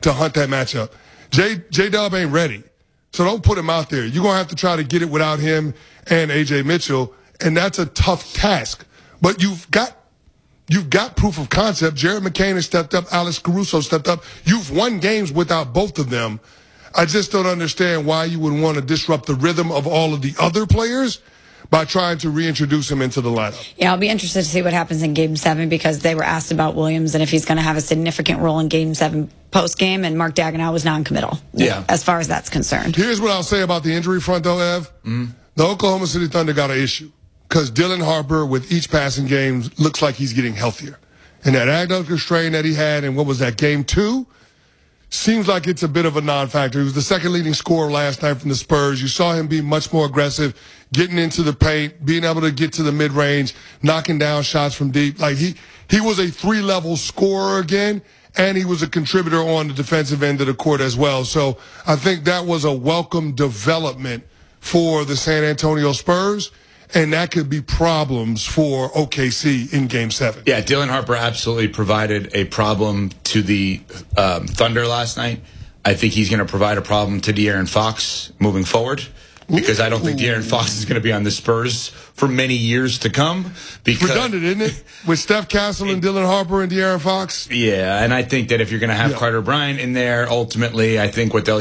to hunt that matchup. J-Dub ain't ready. So don't put him out there. You're going to have to try to get it without him and A.J. Mitchell, and that's a tough task. But you've got proof of concept. Jared McCain has stepped up. Alex Caruso stepped up. You've won games without both of them. I just don't understand why you would want to disrupt the rhythm of all of the other players by trying to reintroduce him into the lineup. Yeah, I'll be interested to see what happens in Game 7 because they were asked about Williams and if he's going to have a significant role in Game 7 post-game, and Mark Daigneault was non-committal as far as that's concerned. Here's what I'll say about the injury front, though, Ev. The Oklahoma City Thunder got an issue because Dylan Harper, with each passing game, looks like he's getting healthier. And that adductor strain that he had in, what was that, Game 2? Seems like it's a bit of a non-factor. He was the second leading scorer last night from the Spurs. You saw him be much more aggressive, getting into the paint, being able to get to the mid-range, knocking down shots from deep. Like he was a 3-level scorer again, and he was a contributor on the defensive end of the court as well. So I think that was a welcome development for the San Antonio Spurs. And that could be problems for OKC in Game 7. Yeah, Dylan Harper absolutely provided a problem to the Thunder last night. I think he's going to provide a problem to De'Aaron Fox moving forward because I don't think De'Aaron Fox is going to be on the Spurs for many years to come. Because redundant, isn't it? With Steph Castle and Dylan Harper and De'Aaron Fox? Yeah, and I think that if you're going to have Carter Bryant in there, ultimately, I think what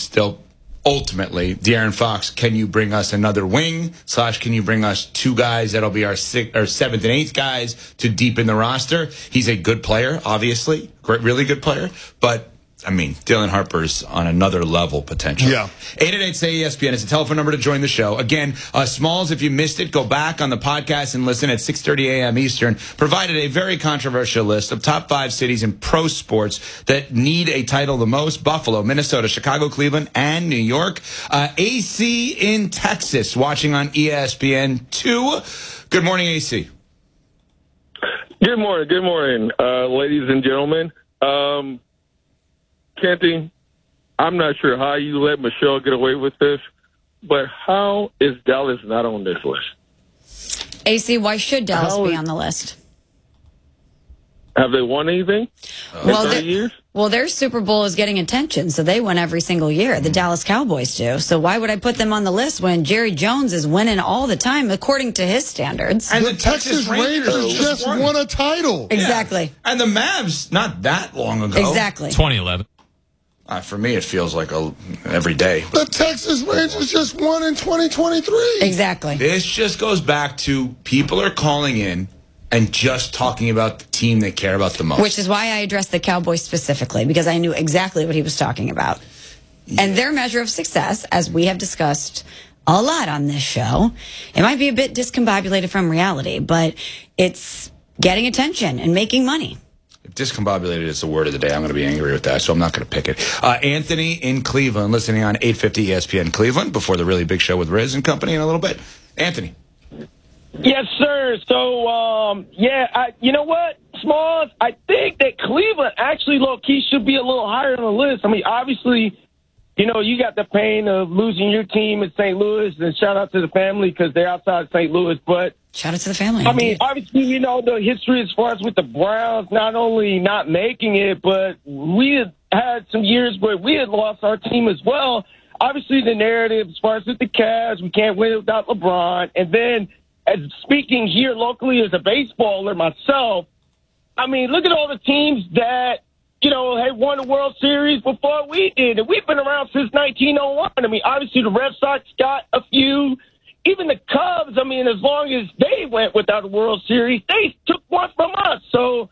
ultimately, De'Aaron Fox, can you bring us another wing? / can you bring us 2 guys that'll be our 7th and 8th guys to deepen the roster? He's a good player, obviously. Great, really good player. But, I mean, Dylan Harper's on another level potential. Yeah. 888-SAY-ESPN is the telephone number to join the show. Again, Smalls, if you missed it, go back on the podcast and listen at 6:30 a.m. Eastern. Provided a very controversial list of top 5 cities in pro sports that need a title the most: Buffalo, Minnesota, Chicago, Cleveland, and New York. AC in Texas, watching on ESPN2. Good morning, AC. Good morning, ladies and gentlemen. Kenty, I'm not sure how you let Michelle get away with this, but how is Dallas not on this list? AC, why should Dallas be on the list? Have they won anything in 30 years? Well, their Super Bowl is getting attention, so they win every single year. The Dallas Cowboys do. So why would I put them on the list when Jerry Jones is winning all the time, according to his standards? And the Texas Rangers just won a title. Exactly. Yeah. And the Mavs, not that long ago. Exactly. 2011. For me, it feels like every day. The Texas Rangers just won in 2023. Exactly. This just goes back to people are calling in and just talking about the team they care about the most. Which is why I addressed the Cowboys specifically, because I knew exactly what he was talking about. Yeah. And their measure of success, as we have discussed a lot on this show, it might be a bit discombobulated from reality, but it's getting attention and making money. If discombobulated is the word of the day, I'm going to be angry with that, so I'm not going to pick it. Anthony in Cleveland, listening on 850 ESPN Cleveland before the really big show with Riz and company in a little bit. Anthony. Yes, sir. So, you know what, Smalls? I think that Cleveland actually, low-key, should be a little higher on the list. I mean, obviously, you know, you got the pain of losing your team in St. Louis, and shout out to the family because they're outside St. Louis, but shout out to the family. I mean, obviously, you know, the history as far as with the Browns, not only not making it, but we had some years where we had lost our team as well. Obviously, the narrative as far as with the Cavs, we can't win without LeBron. And then, as speaking here locally as a baseballer myself, I mean, look at all the teams that, you know, had won the World Series before we did. And we've been around since 1901. I mean, obviously, the Red Sox got a few. Even the Cubs, I mean, as long as they went without a World Series, they took one from us. So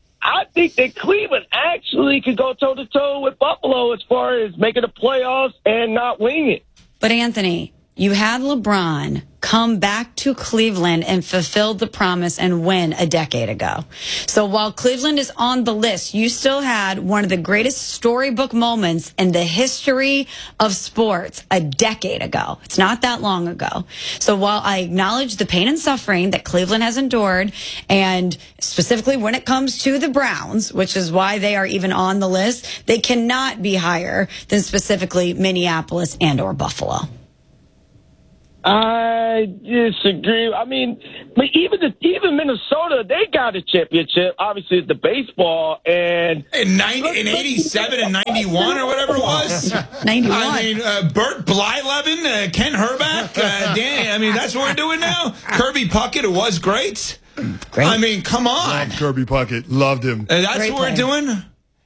I think that Cleveland actually could go toe-to-toe with Buffalo as far as making the playoffs and not winning it. But, Anthony, you had LeBron come back to Cleveland and fulfilled the promise and win a decade ago. So while Cleveland is on the list, you still had one of the greatest storybook moments in the history of sports a decade ago. It's not that long ago. So while I acknowledge the pain and suffering that Cleveland has endured, and specifically when it comes to the Browns, which is why they are even on the list, they cannot be higher than specifically Minneapolis and or Buffalo. I disagree. I mean, but even Minnesota, they got a championship. Obviously, it's the baseball and in 87 and 91 or whatever it was. 91. I mean, Bert Blyleven, Ken Herbeck, Danny. I mean, that's what we're doing now. Kirby Puckett, who was great. Great. I mean, come on. Loved Kirby Puckett. Loved him. That's Great what we're doing.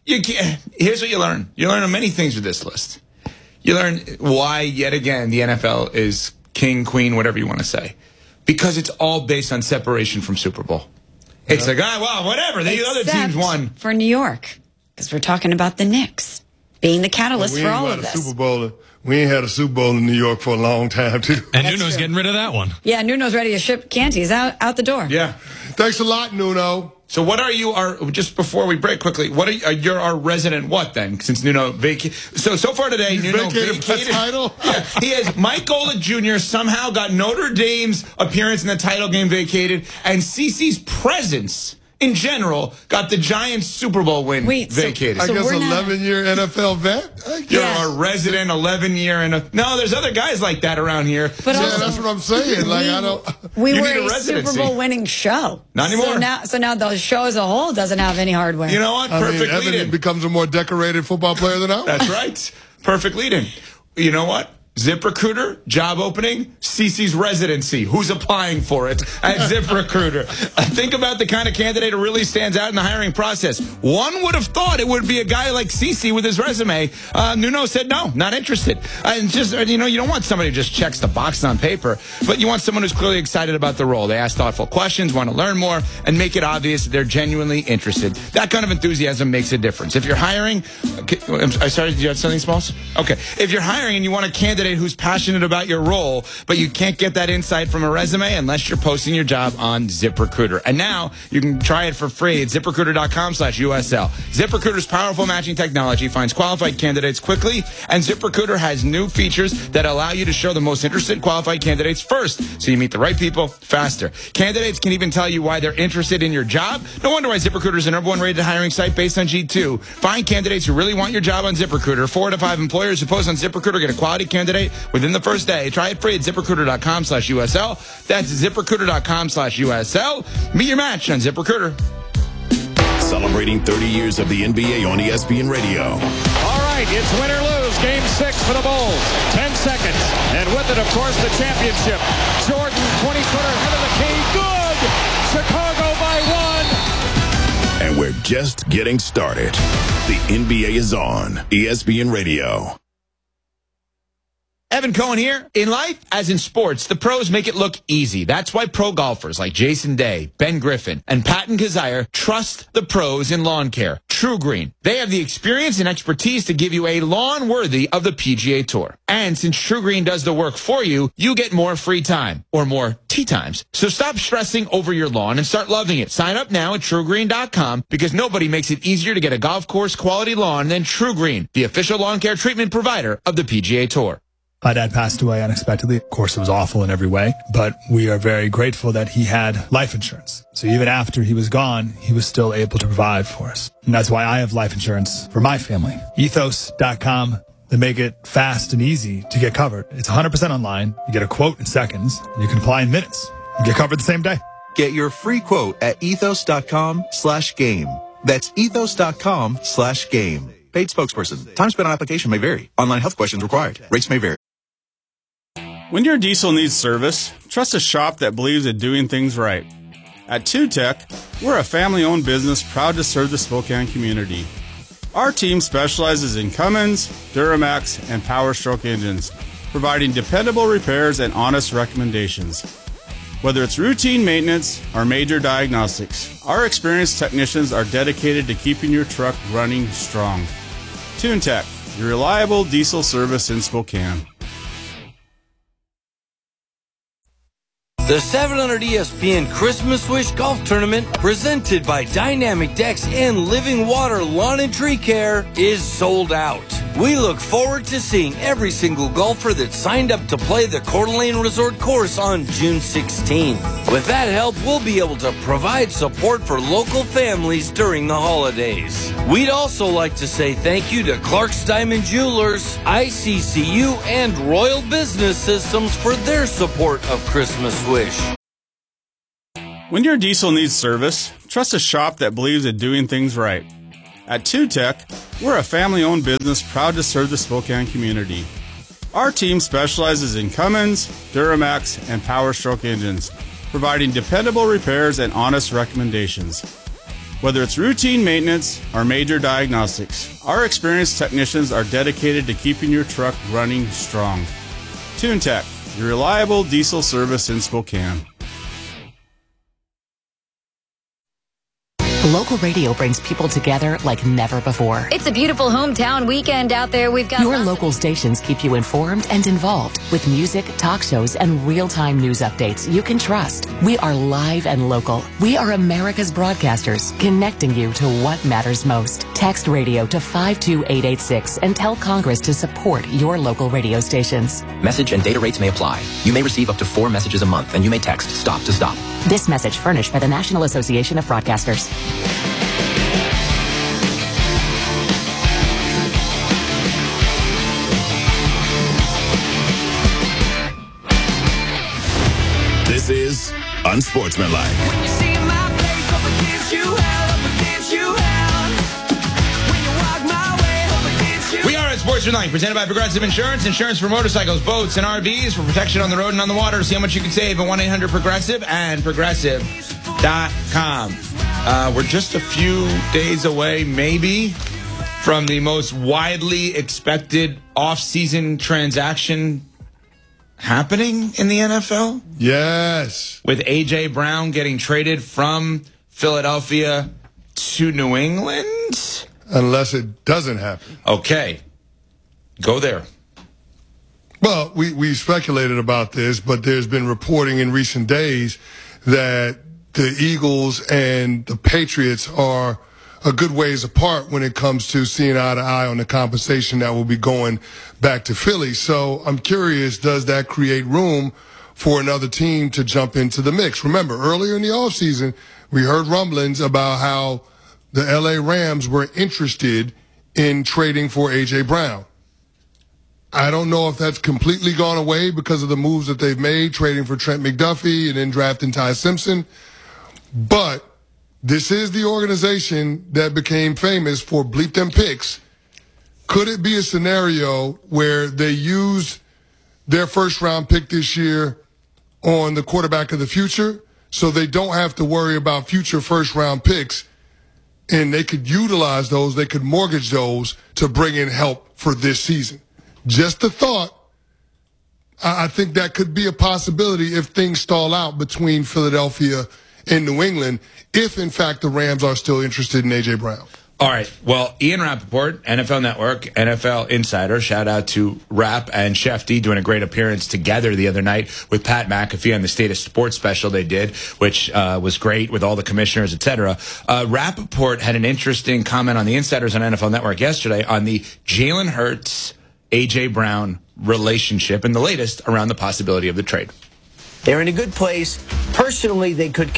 Here's what you learn. You learn many things with this list. You learn why, yet again, the NFL is king, queen, whatever you want to say. Because it's all based on separation from Super Bowl. It's like, well, whatever. The other teams won. For New York, because we're talking about the Knicks being the catalyst We for ain't all got of a this. Super Bowl. We ain't had a Super Bowl in New York for a long time, too. And That's Nuno's true. getting rid of that one. Yeah, Nuno's ready to ship Canties out the door. Yeah. Thanks a lot, Nuno. So what are you, just before we break quickly, what you're our resident what then, since Nuno vacated? So far today, Nuno vacated vacated. the title? Yeah, he has Mike Golick Jr. somehow got Notre Dame's appearance in the title game vacated, and CeCe's presence in general got the Giants Super Bowl win vacated. I guess we're not- 11-year NFL vet? You're Yes. a resident 11-year no, there's other guys like that around here. But Yeah, also, that's what I'm saying. Like, I don't. we You were need a a residency. Super Bowl winning show. Not anymore. So now the show as a whole doesn't have any hardware. You know what? I mean, Perfect Evan lead-in. becomes a more decorated football player than I was. That's right. Perfect lead-in. You know what? ZipRecruiter, job opening, CeCe's residency. Who's applying for it at ZipRecruiter? Think about the kind of candidate who really stands out in the hiring process. One would have thought it would be a guy like CeCe with his resume. Nuno said no, not interested. And just, you don't want somebody who just checks the box on paper, but you want someone who's clearly excited about the role. They ask thoughtful questions, want to learn more, and make it obvious that they're genuinely interested. That kind of enthusiasm makes a difference. If you're hiring, I'm sorry, did you have something, Smalls? Okay. If you're hiring and you want a candidate who's passionate about your role, but you can't get that insight from a resume unless you're posting your job on ZipRecruiter. And now you can try it for free at ZipRecruiter.com/USL. ZipRecruiter's powerful matching technology finds qualified candidates quickly, and ZipRecruiter has new features that allow you to show the most interested qualified candidates first, so you meet the right people faster. Candidates can even tell you why they're interested in your job. No wonder why ZipRecruiter is the #1 rated hiring site based on G2. Find candidates who really want your job on ZipRecruiter. 4 to 5 employers who post on ZipRecruiter get a quality candidate within the first day. Try it free at ZipRecruiter.com/USL. That's ZipRecruiter.com/USL. Meet your match on ZipRecruiter. Celebrating 30 years of the NBA on ESPN Radio. All right, it's win or lose. Game 6 for the Bulls. 10 seconds. And with it, of course, the championship. Jordan, 20-footer, head of the key. Good! Chicago by 1. And we're just getting started. The NBA is on ESPN Radio. Evan Cohen here. In life, as in sports, the pros make it look easy. That's why pro golfers like Jason Day, Ben Griffin, and Patton Kazire trust the pros in lawn care. True Green. They have the experience and expertise to give you a lawn worthy of the PGA Tour. And since True Green does the work for you, you get more free time, or more tee times. So stop stressing over your lawn and start loving it. Sign up now at TrueGreen.com, because nobody makes it easier to get a golf course quality lawn than True Green, the official lawn care treatment provider of the PGA Tour. My dad passed away unexpectedly. Of course, it was awful in every way, but we are very grateful that he had life insurance. So even after he was gone, he was still able to provide for us. And that's why I have life insurance for my family. Ethos.com. They make it fast and easy to get covered. It's 100% online. You get a quote in seconds, and you can apply in minutes. You get covered the same day. Get your free quote at ethos.com/game. That's ethos.com/game. Paid spokesperson. Time spent on application may vary. Online health questions required. Rates may vary. When your diesel needs service, trust a shop that believes in doing things right. At TuTech, we're a family-owned business proud to serve the Spokane community. Our team specializes in Cummins, Duramax, and Power Stroke engines, providing dependable repairs and honest recommendations. Whether it's routine maintenance or major diagnostics, our experienced technicians are dedicated to keeping your truck running strong. TuneTech, your reliable diesel service in Spokane. The 700 ESPN Christmas Wish Golf Tournament, presented by Dynamic Decks and Living Water Lawn and Tree Care, is sold out. We look forward to seeing every single golfer that signed up to play the Coeur d'Alene Resort course on June 16. With that help, we'll be able to provide support for local families during the holidays. We'd also like to say thank you to Clark's Diamond Jewelers, ICCU, and Royal Business Systems for their support of Christmas Wish. When your diesel needs service, trust a shop that believes in doing things right. At 2Tech, we're a family-owned business proud to serve the Spokane community. Our team specializes in Cummins, Duramax, and Power Stroke engines, providing dependable repairs and honest recommendations. Whether it's routine maintenance or major diagnostics, our experienced technicians are dedicated to keeping your truck running strong. 2Tech, your reliable diesel service in Spokane. Local radio brings people together like never before. It's a beautiful hometown weekend out there. We've got your local stations keep you informed and involved with music, talk shows, and real-time news updates you can trust. We are live and local. We are America's broadcasters, connecting you to what matters most. Text radio to 52886 and tell Congress to support your local radio stations. Message and data rates may apply. You may receive up to 4 messages a month, and you may text STOP to STOP. This message furnished by the National Association of Broadcasters. This is Unsportsmanlike. When you see my face up against you, hell up against you, hell. When you walk my way up against you. We are at Sportsmanlike, presented by Progressive Insurance. Insurance for motorcycles, boats, and RVs for protection on the road and on the water. See how much you can save at 1-800-PROGRESSIVE and Progressive.com. We're just a few days away, maybe, from the most widely expected off-season transaction happening in the NFL? Yes. With A.J. Brown getting traded from Philadelphia to New England? Unless it doesn't happen. Okay. Go there. Well, we speculated about this, but there's been reporting in recent days that the Eagles and the Patriots are a good ways apart when it comes to seeing eye to eye on the compensation that will be going back to Philly. So I'm curious, does that create room for another team to jump into the mix? Remember, earlier in the offseason, we heard rumblings about how the L.A. Rams were interested in trading for A.J. Brown. I don't know if that's completely gone away because of the moves that they've made, trading for Trent McDuffie and then drafting Ty Simpson. But this is the organization that became famous for bleep them picks. Could it be a scenario where they used their first-round pick this year on the quarterback of the future so they don't have to worry about future first-round picks, and they could utilize those, they could mortgage those to bring in help for this season? Just a thought. I think that could be a possibility if things stall out between Philadelphia and New England, if, in fact, the Rams are still interested in A.J. Brown. All right. Well, Ian Rappaport, NFL Network, NFL Insider, shout out to Rapp and Shefty doing a great appearance together the other night with Pat McAfee on the State of Sports special they did, which was great with all the commissioners, et cetera. Rappaport had an interesting comment on the Insiders on NFL Network yesterday on the Jalen Hurts, A.J. Brown relationship and the latest around the possibility of the trade. They're in a good place. Personally, they could.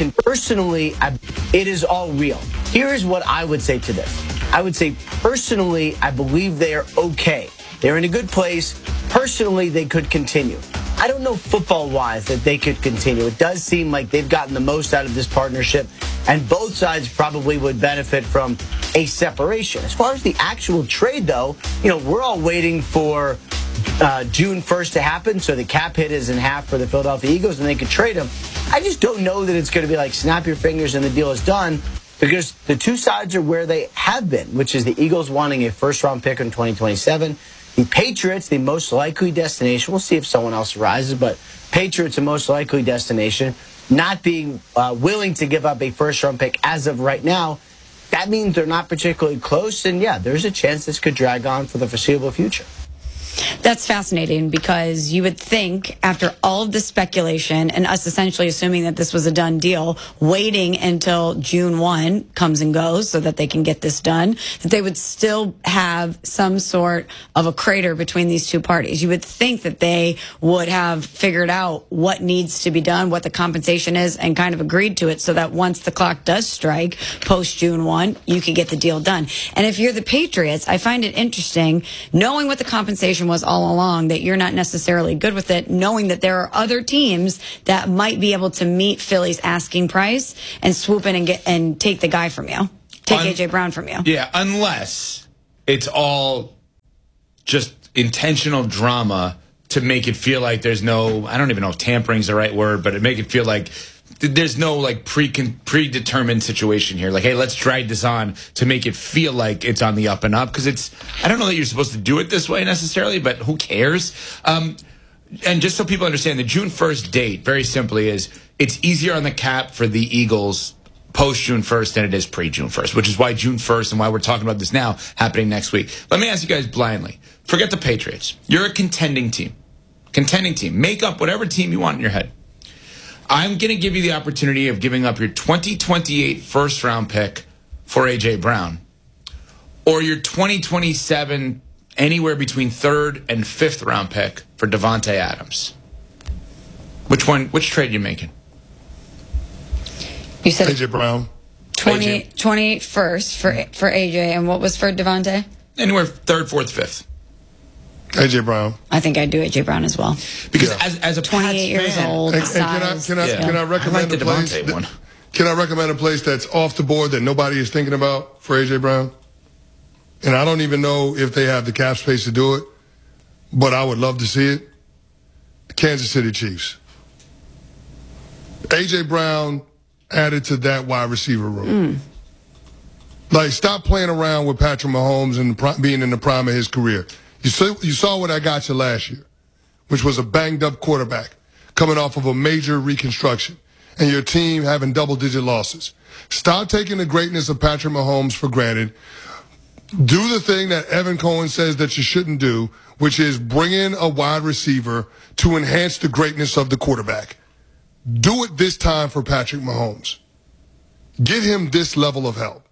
It is all real. Here's what I would say to this. I would say, personally, I believe they're okay. They're in a good place. Personally, they could continue. I don't know football-wise that they could continue. It does seem like they've gotten the most out of this partnership, and both sides probably would benefit from a separation. As far as the actual trade, though, we're all waiting for June 1st to happen, so the cap hit is in half for the Philadelphia Eagles, and they could trade him. I just don't know that it's going to be like snap your fingers and the deal is done, because the two sides are where they have been, which is the Eagles wanting a first-round pick in 2027. The Patriots, the most likely destination. We'll see if someone else arises, but Patriots, the most likely destination, not being willing to give up a first-round pick as of right now. That means they're not particularly close, and yeah, there's a chance this could drag on for the foreseeable future. That's fascinating because you would think after all of this speculation and us essentially assuming that this was a done deal, waiting until June 1 comes and goes so that they can get this done, that they would still have some sort of a crater between these two parties. You would think that they would have figured out what needs to be done, what the compensation is, and kind of agreed to it so that once the clock does strike post June 1, you can get the deal done. And if you're the Patriots, I find it interesting knowing what the compensation was all along, that you're not necessarily good with it, knowing that there are other teams that might be able to meet Philly's asking price and swoop in and take the guy from you, take A.J. Brown from you. Yeah, unless it's all just intentional drama to make it feel like there's no, I don't even know if tampering is the right word, but it make it feel like there's no like predetermined situation here. Like, hey, let's drag this on to make it feel like it's on the up and up. Because I don't know that you're supposed to do it this way necessarily, but who cares? And just so people understand, the June 1st date, very simply, is it's easier on the cap for the Eagles post June 1st than it is pre June 1st, which is why June 1st and why we're talking about this now happening next week. Let me ask you guys blindly. Forget the Patriots. You're a contending team. Contending team. Make up whatever team you want in your head. I'm going to give you the opportunity of giving up your 2028 first-round pick for A.J. Brown or your 2027 anywhere between 3rd and 5th round pick for Davante Adams. Which trade are you making? You said A.J. Brown. 28 first for A.J. and what was for Davante? Anywhere 3rd, 4th, 5th. A.J. Brown. I think I'd do A.J. Brown as well. Because as a 28 years old, And size. can I recommend I like the a place? Davante one. Can I recommend a place that's off the board that nobody is thinking about for A.J. Brown? And I don't even know if they have the cap space to do it, but I would love to see it. The Kansas City Chiefs. A.J. Brown added to that wide receiver room. Like, stop playing around with Patrick Mahomes and being in the prime of his career. You saw what I got you last year, which was a banged-up quarterback coming off of a major reconstruction, and your team having double-digit losses. Stop taking the greatness of Patrick Mahomes for granted. Do the thing that Evan Cohen says that you shouldn't do, which is bring in a wide receiver to enhance the greatness of the quarterback. Do it this time for Patrick Mahomes. Get him this level of help.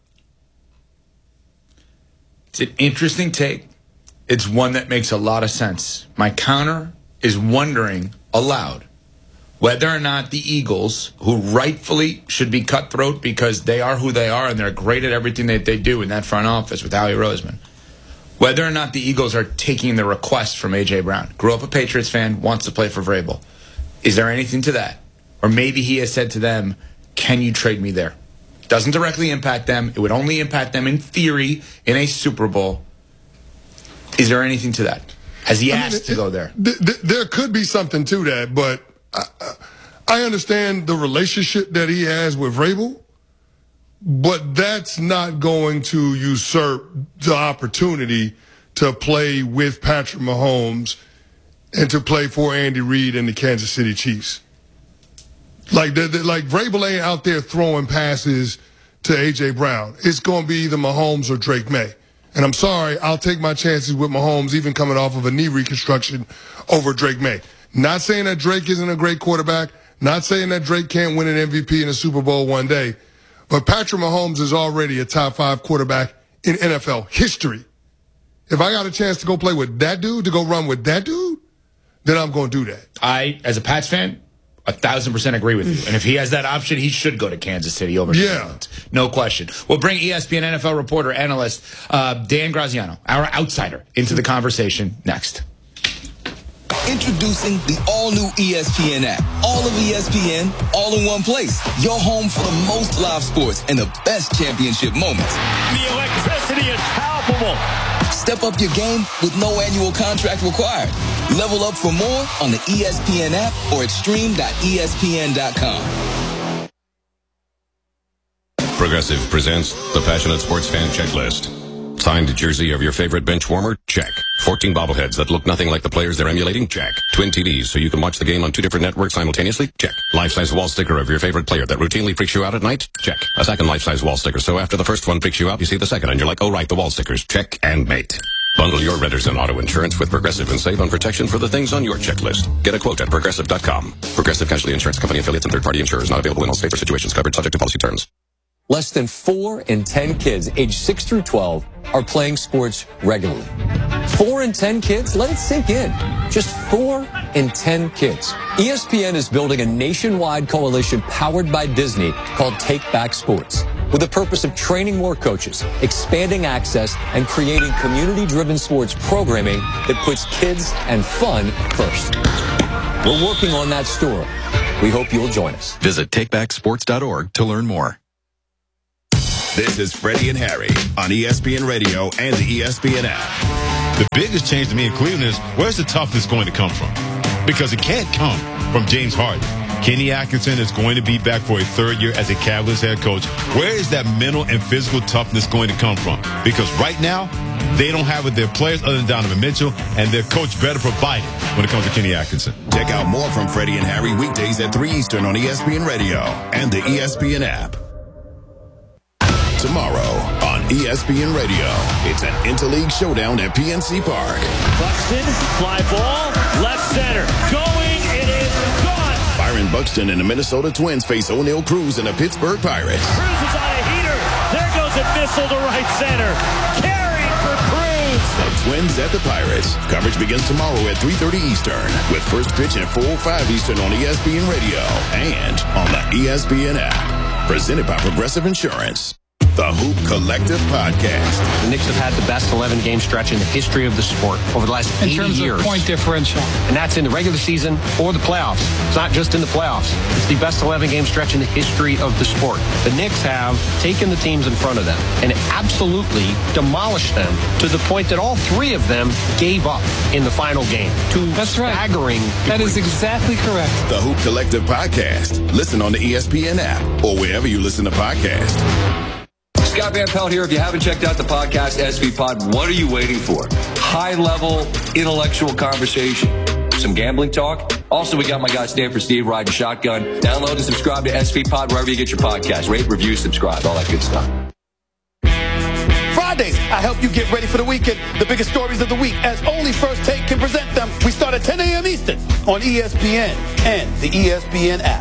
It's an interesting take. It's one that makes a lot of sense. My counter is wondering aloud whether or not the Eagles, who rightfully should be cutthroat because they are who they are and they're great at everything that they do in that front office with Howie Roseman, whether or not the Eagles are taking the request from A.J. Brown. Grew up a Patriots fan, wants to play for Vrabel. Is there anything to that? Or maybe he has said to them, can you trade me there? Doesn't directly impact them. It would only impact them in theory in a Super Bowl. Is there anything to that? Has he asked to go there? There could be something to that, but I understand the relationship that he has with Vrabel, but that's not going to usurp the opportunity to play with Patrick Mahomes and to play for Andy Reid and the Kansas City Chiefs. Like Vrabel ain't out there throwing passes to A.J. Brown. It's going to be either Mahomes or Drake May. And I'm sorry, I'll take my chances with Mahomes, even coming off of a knee reconstruction, over Drake May. Not saying that Drake isn't a great quarterback. Not saying that Drake can't win an MVP in a Super Bowl one day. But Patrick Mahomes is already a top 5 quarterback in NFL history. If I got a chance to go play with that dude, to go run with that dude, then I'm going to do that. I, as a Pats fan, 1,000% agree with you. And if he has that option, he should go to Kansas City over New England. No question. We'll bring ESPN NFL reporter, analyst Dan Graziano, our outsider, into the conversation next. Introducing the all-new ESPN app. All of ESPN, all in one place. Your home for the most live sports and the best championship moments. The electricity is palpable. Step up your game with no annual contract required. Level up for more on the ESPN app or at stream.espn.com. Progressive presents the Passionate Sports Fan Checklist. Signed jersey of your favorite bench warmer? Check. 14 bobbleheads that look nothing like the players they're emulating? Check. Twin TVs so you can watch the game on 2 different networks simultaneously? Check. Life-size wall sticker of your favorite player that routinely freaks you out at night? Check. A second life-size wall sticker so after the first one freaks you out, you see the second and you're like, oh right, the wall stickers. Check and mate. Bundle your renters and auto insurance with Progressive and save on protection for the things on your checklist. Get a quote at Progressive.com. Progressive Casualty Insurance Company affiliates and third-party insurers not available in all states or situations covered subject to policy terms. Less than 4 in 10 kids aged 6 through 12 are playing sports regularly. 4 in 10 kids? Let it sink in. Just 4 in 10 kids. ESPN is building a nationwide coalition powered by Disney called Take Back Sports, with the purpose of training more coaches, expanding access, and creating community-driven sports programming that puts kids and fun first. We're working on that story. We hope you'll join us. Visit takebacksports.org to learn more. This is Freddie and Harry on ESPN Radio and the ESPN app. The biggest change to me in Cleveland is, where's the toughness going to come from? Because it can't come from James Harden. Kenny Atkinson is going to be back for a third year as a Cavaliers head coach. Where is that mental and physical toughness going to come from? Because right now, they don't have it. Their players other than Donovan Mitchell, and their coach better provide it when it comes to Kenny Atkinson. Check out more from Freddie and Harry weekdays at 3 Eastern on ESPN Radio and the ESPN app. Tomorrow on ESPN Radio, it's an interleague showdown at PNC Park. Buxton, fly ball, left center, going, it is gone. Byron Buxton and the Minnesota Twins face O'Neal Cruz and the Pittsburgh Pirates. Cruz is on a heater. There goes a missile to right center. Carried for Cruz. The Twins at the Pirates. Coverage begins tomorrow at 3:30 Eastern with first pitch at 4:05 Eastern on ESPN Radio and on the ESPN app. Presented by Progressive Insurance. The Hoop Collective Podcast. The Knicks have had the best 11-game stretch in the history of the sport over the last 80 years. In terms of point differential. And that's in the regular season or the playoffs. It's not just in the playoffs. It's the best 11-game stretch in the history of the sport. The Knicks have taken the teams in front of them and absolutely demolished them to the point that all three of them gave up in the final game. Staggering. That is exactly correct. The Hoop Collective Podcast. Listen on the ESPN app or wherever you listen to podcasts. Scott Van Pelt here. If you haven't checked out the podcast, SV Pod, what are you waiting for? High-level, intellectual conversation. Some gambling talk. Also, we got my guy Stanford Steve riding shotgun. Download and subscribe to SV Pod wherever you get your podcast. Rate, review, subscribe, all that good stuff. Fridays, I help you get ready for the weekend. The biggest stories of the week, as only First Take can present them. We start at 10 a.m. Eastern on ESPN and the ESPN app.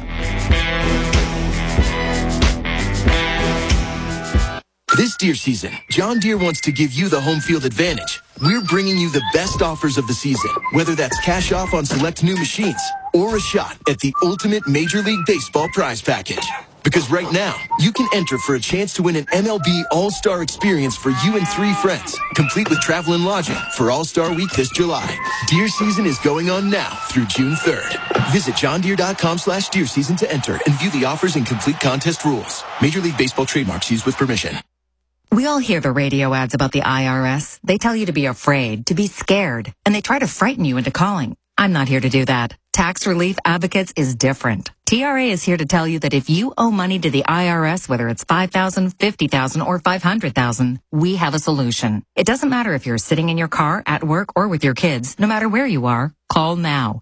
This deer season, John Deere wants to give you the home field advantage. We're bringing you the best offers of the season, whether that's cash off on select new machines or a shot at the ultimate Major League Baseball prize package. Because right now, you can enter for a chance to win an MLB All-Star experience for you and 3 friends, complete with travel and lodging for All-Star Week this July. Deer season is going on now through June 3rd. Visit johndeere.com/deer season to enter and view the offers and complete contest rules. Major League Baseball trademarks used with permission. We all hear the radio ads about the IRS. They tell you to be afraid, to be scared, and they try to frighten you into calling. I'm not here to do that. Tax Relief Advocates is different. TRA is here to tell you that if you owe money to the IRS, whether it's $5,000, $50,000, or $500,000, we have a solution. It doesn't matter if you're sitting in your car, at work, or with your kids. No matter where you are, call now.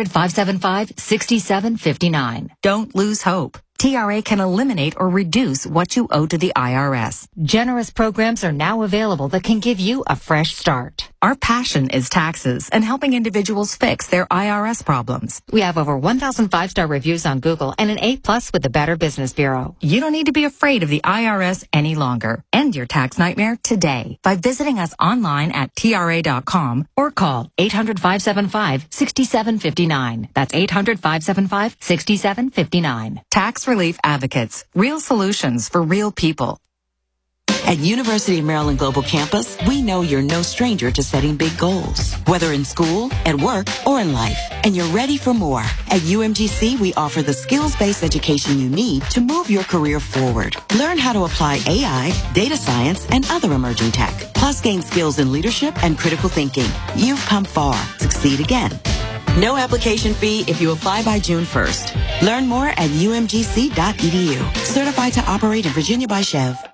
800-575-6759. Don't lose hope. TRA can eliminate or reduce what you owe to the IRS. Generous programs are now available that can give you a fresh start. Our passion is taxes and helping individuals fix their IRS problems. We have over 1,000 5-star reviews on Google and an A+ with the Better Business Bureau. You don't need to be afraid of the IRS any longer. End your tax nightmare today by visiting us online at TRA.com or call 800-575-6759. That's 800-575-6759. Tax Relief Advocates. Real solutions for real people. At University of Maryland Global Campus, we know you're no stranger to setting big goals, whether in school, at work, or in life, and you're ready for more. At UMGC, we offer the skills-based education you need to move your career forward. Learn how to apply AI, data science, and other emerging tech, plus gain skills in leadership and critical thinking. You've come far. Succeed again. No application fee if you apply by June 1st. Learn more at umgc.edu. Certified to operate in Virginia by Chev.